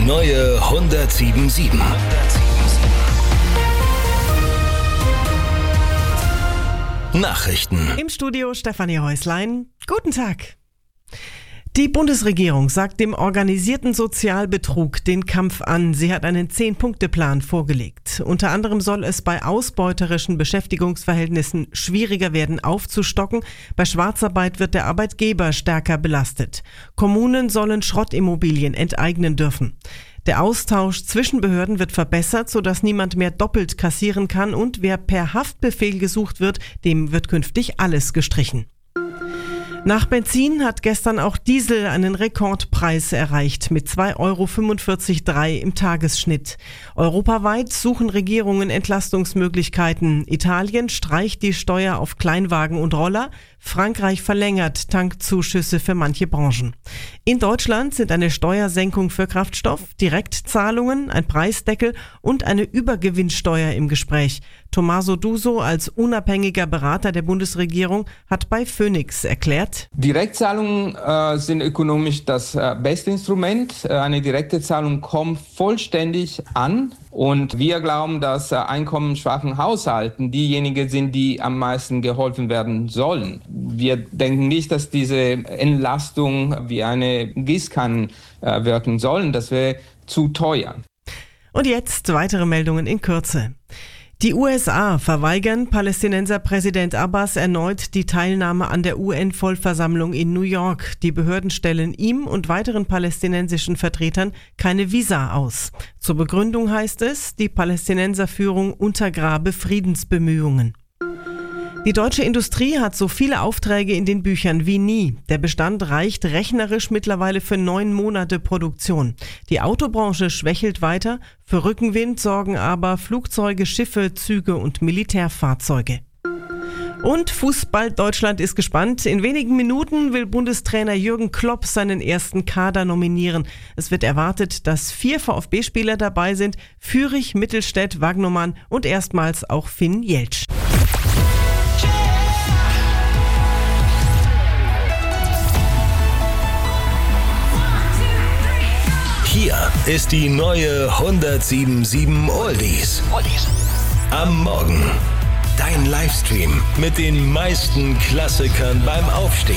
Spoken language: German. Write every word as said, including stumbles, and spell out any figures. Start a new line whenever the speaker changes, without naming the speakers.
neue hundertsieben Komma sieben. Nachrichten.
Im Studio Stefanie Häuslein. Guten Tag. Die Bundesregierung sagt dem organisierten Sozialbetrug den Kampf an. Sie hat einen Zehn-Punkte-Plan vorgelegt. Unter anderem soll es bei ausbeuterischen Beschäftigungsverhältnissen schwieriger werden, aufzustocken. Bei Schwarzarbeit wird der Arbeitgeber stärker belastet. Kommunen sollen Schrottimmobilien enteignen dürfen. Der Austausch zwischen Behörden wird verbessert, sodass niemand mehr doppelt kassieren kann, und wer per Haftbefehl gesucht wird, dem wird künftig alles gestrichen. Nach Benzin hat gestern auch Diesel einen Rekordpreis erreicht mit zwei Euro fünfundvierzig Komma drei im Tagesschnitt. Europaweit suchen Regierungen Entlastungsmöglichkeiten. Italien streicht die Steuer auf Kleinwagen und Roller. Frankreich verlängert Tankzuschüsse für manche Branchen. In Deutschland sind eine Steuersenkung für Kraftstoff, Direktzahlungen, ein Preisdeckel und eine Übergewinnsteuer im Gespräch. Tommaso Duso als unabhängiger Berater der Bundesregierung hat bei Phoenix erklärt:
Direktzahlungen äh, sind ökonomisch das äh, beste Instrument. Äh, eine direkte Zahlung kommt vollständig an. Und wir glauben, dass äh, einkommensschwachen Haushalten diejenigen sind, die am meisten geholfen werden sollen. Wir denken nicht, dass diese Entlastung wie eine Gießkanne äh, wirken sollen. Das wäre zu teuer.
Und jetzt weitere Meldungen in Kürze. Die U S A verweigern Palästinenser Präsident Abbas erneut die Teilnahme an der U N-Vollversammlung in New York. Die Behörden stellen ihm und weiteren palästinensischen Vertretern keine Visa aus. Zur Begründung heißt es, die Palästinenserführung untergrabe Friedensbemühungen. Die deutsche Industrie hat so viele Aufträge in den Büchern wie nie. Der Bestand reicht rechnerisch mittlerweile für neun Monate Produktion. Die Autobranche schwächelt weiter. Für Rückenwind sorgen aber Flugzeuge, Schiffe, Züge und Militärfahrzeuge. Und Fußball Deutschland ist gespannt. In wenigen Minuten will Bundestrainer Jürgen Klopp seinen ersten Kader nominieren. Es wird erwartet, dass vier VfB-Spieler dabei sind: Fürich, Mittelstädt, Wagnumann und erstmals auch Finn Jeltsch.
Hier ist die neue hundertsieben Komma sieben Oldies. Am Morgen. Dein Livestream mit den meisten Klassikern beim Aufstehen.